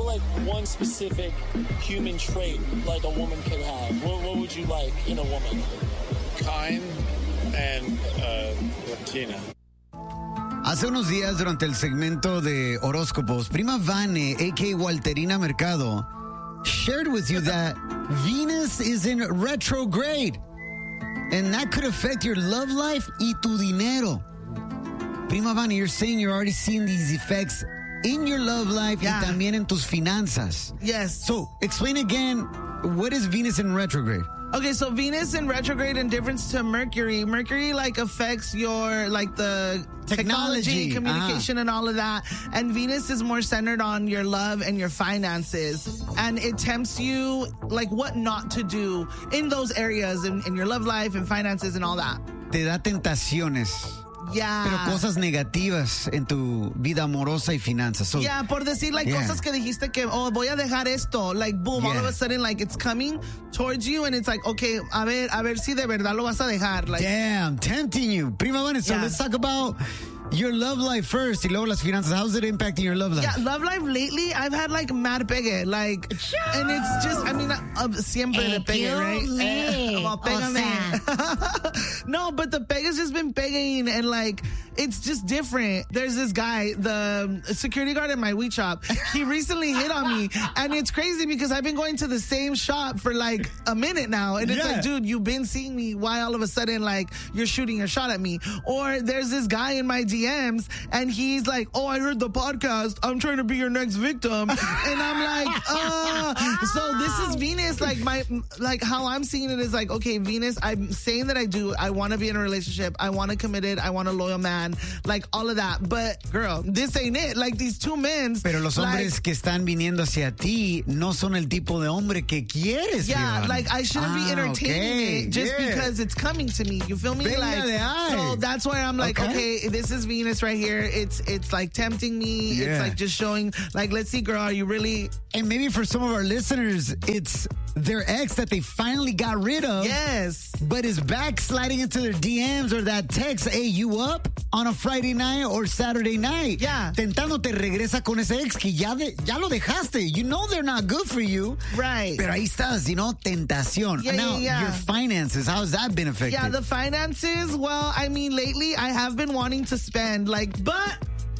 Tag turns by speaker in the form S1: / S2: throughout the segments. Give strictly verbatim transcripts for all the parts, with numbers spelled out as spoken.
S1: like one specific human trait like a woman could have? What, what would you like in a woman?
S2: Kind and uh, Latina.
S3: Hace unos días, durante el segmento de horóscopos, Prima Vane, a k a. Walterina Mercado, shared with you that Venus is in retrograde. And that could affect your love life y tu dinero. Prima Vane, you're saying you're already seeing these effects in your love life
S4: yeah.
S3: y también en tus finanzas.
S4: Yes.
S3: So, explain again, what is Venus in retrograde?
S4: Okay, so Venus in retrograde in difference to Mercury. Mercury, like, affects your, like, the technology,
S3: Technology.
S4: communication,
S3: Uh-huh.
S4: and all of that. And Venus is more centered on your love and your finances. And it tempts you, like, what not to do in those areas, in, in your love life and finances and all that.
S3: Te da tentaciones.
S4: Yeah.
S3: Pero cosas negativas en tu vida amorosa y finanzas. So,
S4: Yeah, por decir, like,
S3: yeah.
S4: cosas que dijiste que, oh, voy a dejar esto. Like, boom, all
S3: Yeah.
S4: of a sudden, like, it's coming towards you, and it's like, okay, a ver, a ver si de verdad lo vas a dejar. Like,
S3: damn, tempting you. Prima Vane, so
S4: Yeah.
S3: let's talk about your love life first y luego las finanzas. How's it impacting your love life?
S4: yeah, love life lately, I've had, like, mad pegue. Like, and it's just, I mean, uh, siempre de pegue, right? Eh, well, pégame. No, but the pegue's just been pegging, and, like, it's just different. There's this guy, the security guard at my weed shop. He recently hit on me, and it's crazy because I've been going to the same shop for like a minute now, and it's
S3: Yeah.
S4: like, dude, you've been seeing me. Why all of a sudden, like, you're shooting a shot at me? Or there's this guy in my D Ms, and he's like, oh, I heard the podcast. I'm trying to be your next victim, and I'm like, uh. So this is Venus. Like my, like how I'm seeing it is like, okay, Venus. I'm saying that I do. I want to be in a relationship. I want a committed. I want a loyal man. Like all of that. But girl, this ain't it. Like these two men.
S3: Pero los hombres
S4: like,
S3: que están viniendo hacia ti no son el tipo de hombre que quieres.
S4: yeah,
S3: Prima.
S4: like I shouldn't
S3: ah,
S4: be entertaining
S3: okay.
S4: it just
S3: yeah.
S4: because it's coming to me. You feel me?
S3: Venga
S4: like
S3: de ahí.
S4: so that's why I'm like,
S3: Okay.
S4: okay, this is Venus right here. It's it's like tempting me.
S3: Yeah.
S4: It's like just showing like, let's see, girl, are you really?
S3: And maybe for some of our listeners, it's their ex that they finally got rid of.
S4: Yes.
S3: But is backsliding into their D Ms or that text, hey, you up on a Friday night or Saturday night?
S4: Yeah.
S3: Tentándote regresa con ese ex que ya, de, ya lo dejaste. You know they're not good for you.
S4: Right.
S3: Pero ahí estás, you know, tentación.
S4: Yeah,
S3: now,
S4: yeah, yeah.
S3: your finances, how has that been affected?
S4: Yeah, the finances. Well, I mean, lately I have been wanting to spend, like, but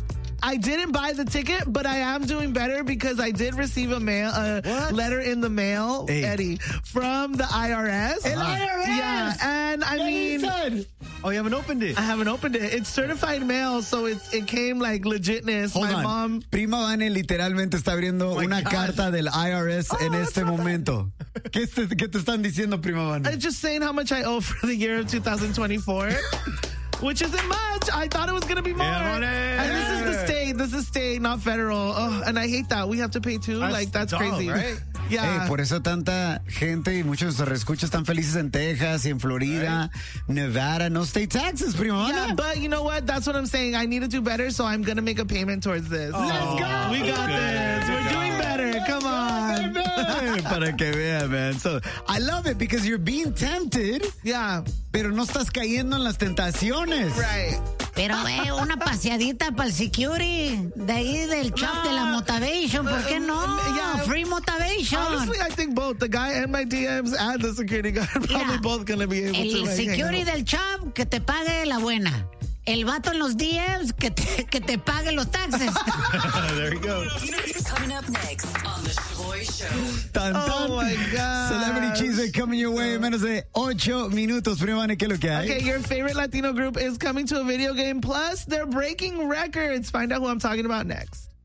S4: I didn't buy the ticket, but I am doing better because I did receive a mail, a
S3: What?
S4: letter in the mail,
S3: Hey.
S4: Eddie, from the I R S.
S3: El I R S?
S4: Yeah, and I mean,
S3: oh, you haven't opened it?
S4: I haven't opened it. It's certified mail, so it's it came like legitness.
S3: Hold
S4: My
S3: on.
S4: mom.
S3: Prima Vane literalmente está abriendo
S4: my
S3: una
S4: God.
S3: carta del I R S
S4: Oh,
S3: en
S4: that's
S3: este
S4: not
S3: momento. ¿Qué te, ¿Qué te están diciendo, Prima Vane?
S4: I'm just saying how much I owe for the year of two thousand twenty-four. Which isn't much. I thought it was going to be more.
S2: Yeah,
S4: and this is the state. This is state, not federal. Oh, and I hate that. We have to pay too.
S2: That's
S4: like, that's
S2: dumb,
S4: crazy.
S2: right?
S4: Yeah.
S3: Hey, por eso tanta gente y muchos de nuestros escuchas están felices en Texas y en Florida, Nevada. No state taxes, Prima Vane.
S4: Yeah, but you know what? That's what I'm saying. I need to do better, so I'm going to make a payment towards this.
S3: Let's go.
S4: We got this. We're doing better. Come on.
S3: Para que vean, man. So, I love it because you're being tempted,
S4: Yeah.
S3: pero no estás cayendo en las tentaciones.
S4: Right.
S5: Pero eh, una paseadita para el security de ahí del shop de la motivation, ¿por qué no?
S4: Yeah.
S5: Free motivation.
S4: Honestly, I think both. The guy and my D Ms and the security guard are probably
S5: Mira,
S4: both going to be able
S5: el
S4: to like,
S5: security
S4: hang out.
S5: del shop que te pague la buena. El vato en los D Ms que te, que te pague los taxes.
S2: There you go.
S6: Coming up next on the Shaboy Show.
S3: Tan, tan.
S4: Oh my God.
S3: Celebrity Cheese coming your way en menos de ocho minutos. Prima Vane, ¿qué es lo que hay?
S4: Okay, your favorite Latino group is coming to a video game. Plus, they're breaking records. Find out who I'm talking about next.